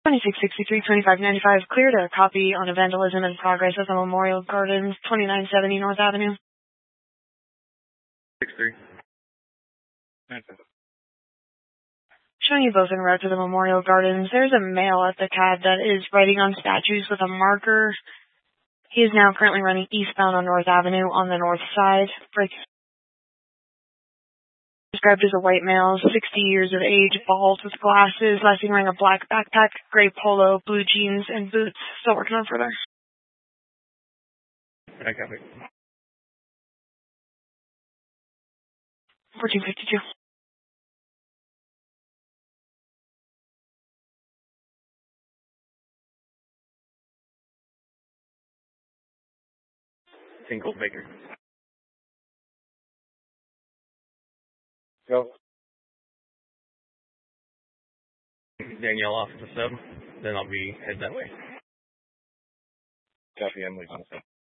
2663-2595, cleared a copy on a vandalism in progress at the Memorial Gardens, 2970 North Avenue. 6-3. Showing you both en route to the Memorial Gardens. There's a male at the CAD that is writing on statues with a marker. He is now currently running eastbound on North Avenue on the north side. Described as a white male, 60 years of age, bald with glasses, last seen wearing a black backpack, gray polo, blue jeans, and boots. Still working on further. I copy. 1452. Single Baker. Go. Danielle off the sub, then I'll be head that way. Copy, I'm leaving the sub.